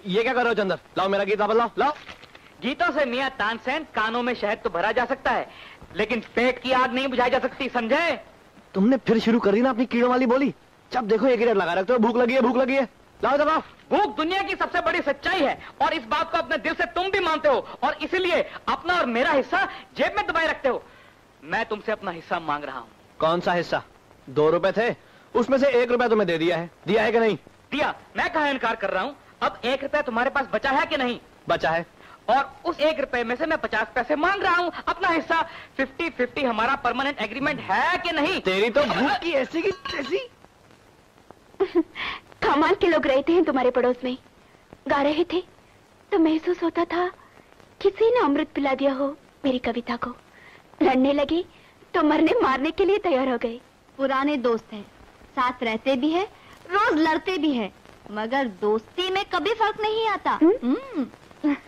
ये क्या कर रहे हो चंदर? लाओ मेरा गीत वापस लाओ, लाओ। गीतों से मियां तानसेन कानों में शहद तो भरा जा सकता है, लेकिन पेट की आग नहीं बुझाई जा सकती, समझे? तुमने फिर शुरू कर दी ना अपनी कीड़ों वाली बोली। जब देखो एक ही रेट लगा रखते हो, भूख लगी है, भूख लगी है। लाओ दबाओ। भूख दुनिया की सबसे बड़ी सच्चाई है और इस बात को अपने दिल से तुम भी मानते हो और इसीलिए अपना और मेरा हिस्सा जेब में दबाए रखते हो। मैं तुमसे अपना हिस्सा मांग रहा हूँ। कौन सा हिस्सा? 2 रुपए थे, उसमें से 1 रुपया तुम्हें दे दिया है। दिया है कि नहीं? दिया। मैं कहाँ इनकार कर रहा हूँ। अब 1 रुपया तुम्हारे पास बचा है कि नहीं? बचा है। और उस 1 रुपए में से मैं 50 पैसे मांग रहा हूँ अपना हिस्सा। 50-50 हमारा परमानेंट एग्रीमेंट है कि नहीं? तेरी तो भूख की ऐसी की तैसी। कमाल के लोग रहते हैं तुम्हारे पड़ोस में। गा रहे थे तो महसूस होता था किसी ने अमृत पिला दिया हो मेरी कविता को। लड़ने लगे तो मरने मारने के लिए तैयार हो गए। पुराने दोस्त हैं, साथ रहते भी हैं, रोज लड़ते भी हैं, मगर दोस्ती में कभी फर्क नहीं आता।